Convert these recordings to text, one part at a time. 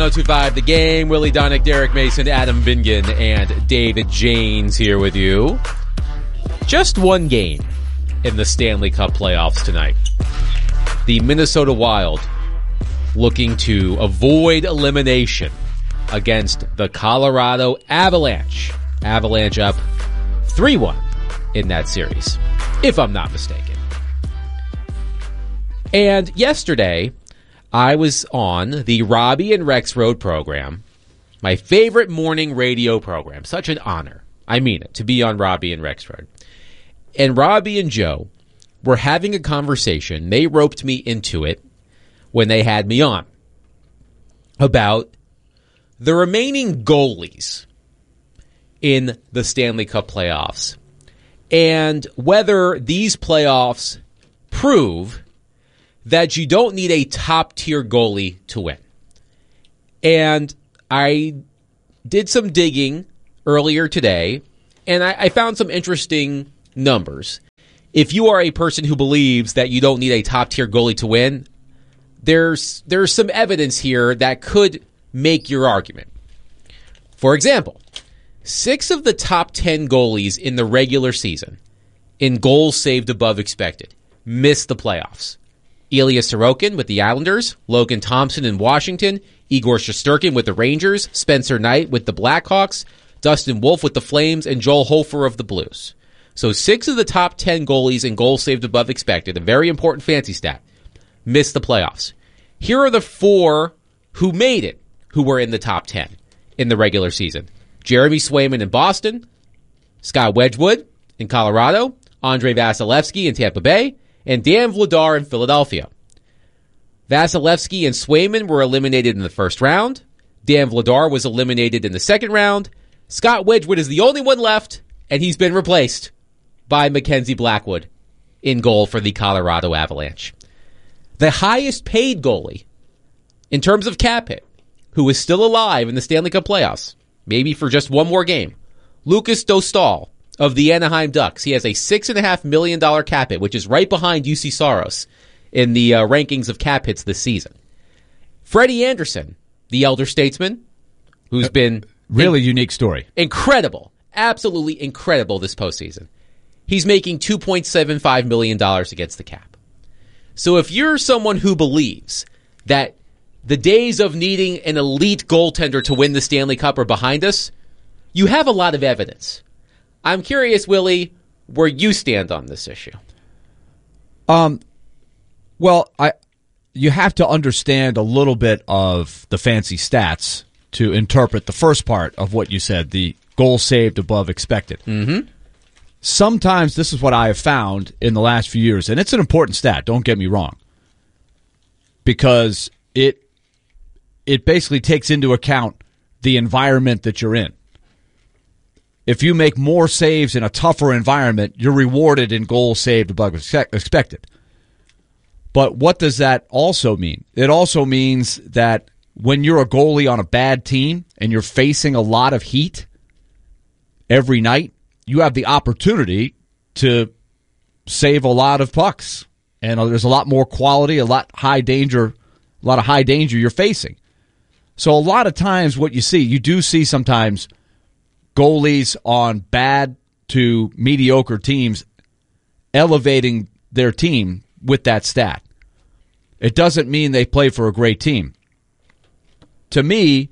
1025 The Game. Willie Donick, Derek Mason, Adam Vingan, and David Janes here with you. Just one game in the Stanley Cup playoffs tonight. The Minnesota Wild looking to avoid elimination against the Colorado Avalanche. Avalanche up 3-1 in that series, if I'm not mistaken. And yesterday, I was on the Robbie and Rex Road program, my favorite morning radio program. Such an honor. I mean it, to be on Robbie and Rex Road. And Robbie and Joe were having a conversation. They roped me into it when they had me on about the remaining goalies in the Stanley Cup playoffs and whether these playoffs prove that you don't need a top-tier goalie to win. And I did some digging earlier today, and I found some interesting numbers. If you are a person who believes that you don't need a top-tier goalie to win, there's some evidence here that could make your argument. For example, 6 of the top 10 goalies in the regular season in goals saved above expected missed the playoffs. Ilya Sorokin with the Islanders, Logan Thompson in Washington, Igor Shesterkin with the Rangers, Spencer Knight with the Blackhawks, Dustin Wolf with the Flames, and Joel Hofer of the Blues. So 6 of the top 10 goalies in goals saved above expected, a very important fancy stat, missed the playoffs. Here are the 4 who made it, who were in the top 10 in the regular season. Jeremy Swayman in Boston, Scott Wedgwood in Colorado, Andrei Vasilevsky in Tampa Bay, and Dan Vladar in Philadelphia. Vasilevsky and Swayman were eliminated in the first round. Dan Vladar was eliminated in the second round. Scott Wedgwood is the only one left, and he's been replaced by Mackenzie Blackwood in goal for the Colorado Avalanche. The highest paid goalie in terms of cap hit, who is still alive in the Stanley Cup playoffs, maybe for just one more game, Lucas Dostal of the Anaheim Ducks. He has a $6.5 million cap hit, which is right behind UC Saros in the rankings of cap hits this season. Freddie Anderson, the elder statesman, who's been really unique story. Incredible. Absolutely incredible this postseason. He's making $2.75 million against the cap. So if you're someone who believes that the days of needing an elite goaltender to win the Stanley Cup are behind us, you have a lot of evidence. I'm curious, Willie, where you stand on this issue. Well, you have to understand a little bit of the fancy stats to interpret the first part of what you said, the goal saved above expected. Mm-hmm. Sometimes this is what I have found in the last few years, and it's an important stat, don't get me wrong, because it basically takes into account the environment that you're in. If you make more saves in a tougher environment, you're rewarded in goals saved above expected. But what does that also mean? It also means that when you're a goalie on a bad team and you're facing a lot of heat every night, you have the opportunity to save a lot of pucks. And there's a lot more quality, a lot of high danger you're facing. So a lot of times what you do see sometimes goalies on bad to mediocre teams elevating their team with that stat. It doesn't mean they play for a great team. To me,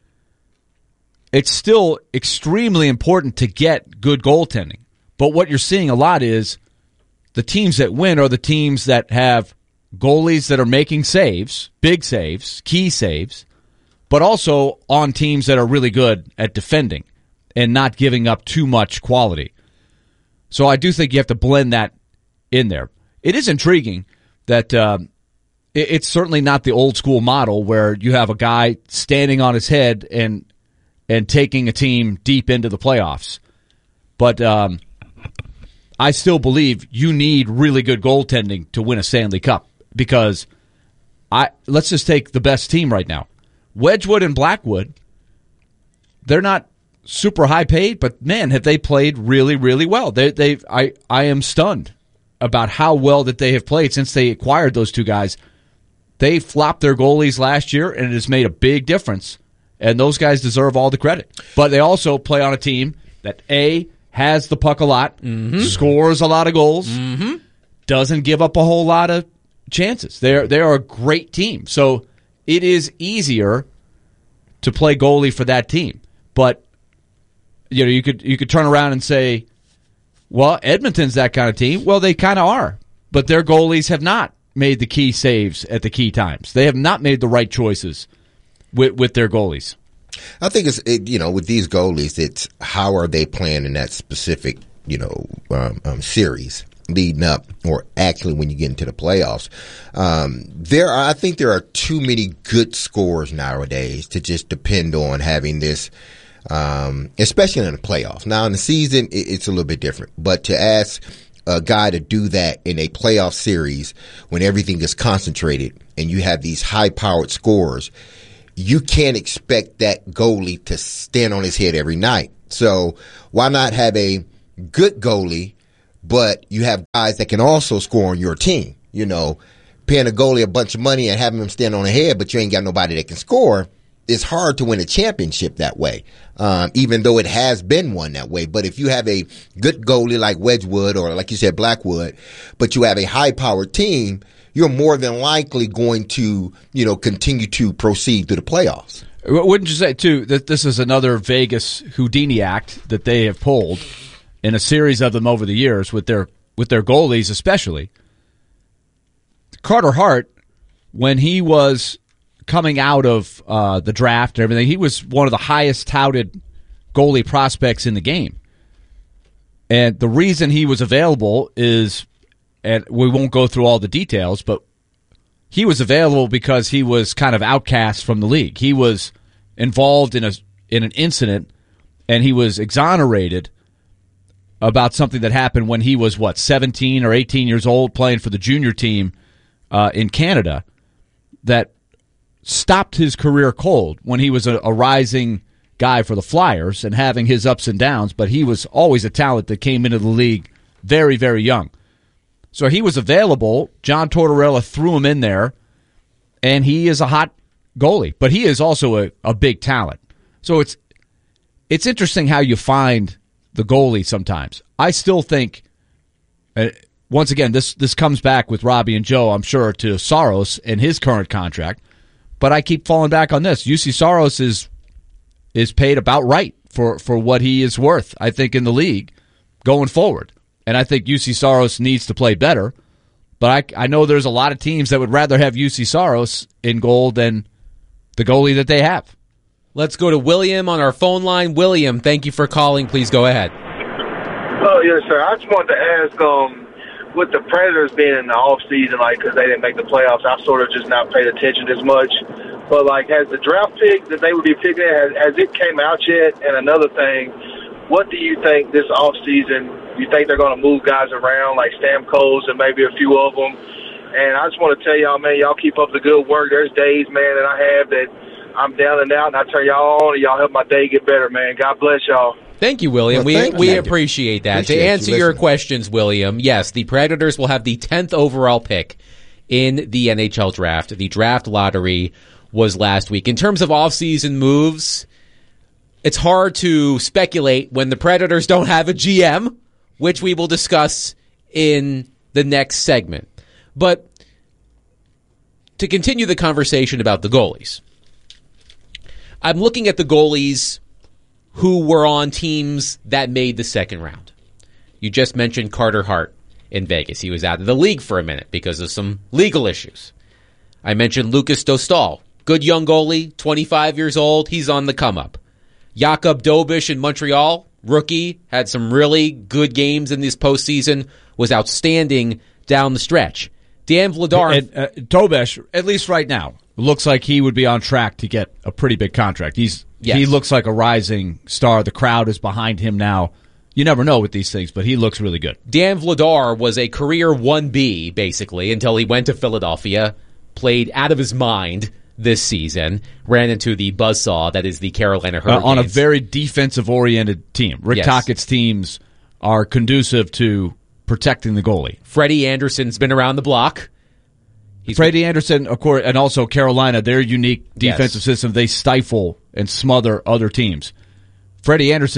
it's still extremely important to get good goaltending. But what you're seeing a lot is the teams that win are the teams that have goalies that are making saves, big saves, key saves, but also on teams that are really good at defending and not giving up too much quality. So I do think you have to blend that in there. It is intriguing that it's certainly not the old school model where you have a guy standing on his head and taking a team deep into the playoffs. But I still believe you need really good goaltending to win a Stanley Cup because let's just take the best team right now. Wedgwood and Blackwood, they're not super high paid, but man, have they played really, really well. I am stunned about how well that they have played since they acquired those two guys. They flopped their goalies last year, and it has made a big difference. And those guys deserve all the credit. But they also play on a team that, A, has the puck a lot, scores a lot of goals, doesn't give up a whole lot of chances. They are a great team. So it is easier to play goalie for that team. But you could turn around and say, well, Edmonton's that kind of team. Well, they kind of are. But their goalies have not made the key saves at the key times. They have not made the right choices with their goalies. I think with these goalies, it's how are they playing in that specific, series leading up, or actually when you get into the playoffs. I think there are too many good scorers nowadays to just depend on having this, especially in the playoffs. Now in the season, it's a little bit different, but to ask a guy to do that in a playoff series when everything is concentrated and you have these high-powered scorers, you can't expect that goalie to stand on his head every night. So why not have a good goalie, but you have guys that can also score on your team? Paying a goalie a bunch of money and having him stand on the head, but you ain't got nobody that can score. It's hard to win a championship that way, even though it has been won that way. But if you have a good goalie like Wedgwood or like you said, Blackwood, but you have a high-powered team, you're more than likely going to, continue to proceed to the playoffs. Wouldn't you say, too, that this is another Vegas Houdini act that they have pulled in a series of them over the years with their goalies especially? Carter Hart, when he was coming out of the draft and everything, he was one of the highest touted goalie prospects in the game. And the reason he was available is, and we won't go through all the details, but he was available because he was kind of outcast from the league. He was involved in an incident, and he was exonerated about something that happened when he was, 17 or 18 years old, playing for the junior team in Canada, that stopped his career cold when he was a rising guy for the Flyers and having his ups and downs, but he was always a talent that came into the league very, very young. So he was available. John Tortorella threw him in there, and he is a hot goalie. But he is also a big talent. So it's interesting how you find the goalie sometimes. I still think, once again, this comes back with Robbie and Joe, I'm sure, to Saros and his current contract. But I keep falling back on this. UC Saros is paid about right for what he is worth, I think, in the league going forward. And I think UC Saros needs to play better. But I know there's a lot of teams that would rather have UC Saros in goal than the goalie that they have. Let's go to William on our phone line. William, thank you for calling. Please go ahead. Oh, yes, sir. I just wanted to ask, with the Predators being in the offseason, because they didn't make the playoffs, I've sort of just not paid attention as much. But, has the draft pick that they would be picking, has it came out yet? And another thing, what do you think this offseason, you think they're going to move guys around like Stamkos and maybe a few of them? And I just want to tell y'all, man, y'all keep up the good work. There's days, man, that I have that I'm down and out, and I turn y'all on, and y'all help my day get better, man. God bless y'all. Thank you, William. We appreciate that. To answer your questions, William, yes, the Predators will have the 10th overall pick in the NHL draft. The draft lottery was last week. In terms of offseason moves, it's hard to speculate when the Predators don't have a GM, which we will discuss in the next segment. But to continue the conversation about the goalies, I'm looking at the goalies who were on teams that made the second round. You just mentioned Carter Hart in Vegas. He was out of the league for a minute because of some legal issues. I mentioned Lucas Dostal, good young goalie, 25 years old. He's on the come-up. Jakub Dobish in Montreal, rookie, had some really good games in this postseason, was outstanding down the stretch. Dan Vladar. And Dobish, at least right now, looks like he would be on track to get a pretty big contract. He looks like a rising star. The crowd is behind him now. You never know with these things, but he looks really good. Dan Vladar was a career 1B, basically, until he went to Philadelphia, played out of his mind this season, ran into the buzzsaw that is the Carolina Hurricanes. On a very defensive-oriented team. Rick Tockett's teams are conducive to protecting the goalie. Freddie Anderson's been around the block. Freddie Anderson, of course, and also Carolina, their unique defensive system, they stifle and smother other teams. Freddie Anderson